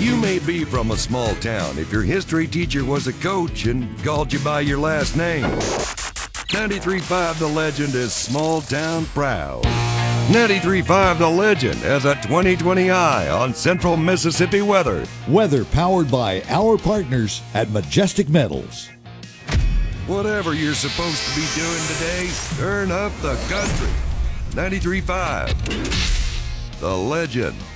You may be from a small town if your history teacher was a coach and called you by your last name. 93.5 The Legend is small town proud. 93.5 The Legend has a 20/20 eye on central Mississippi weather. Weather powered by our partners at Majestic Metals. Whatever you're supposed to be doing today, turn up the country. 93.5 The Legend.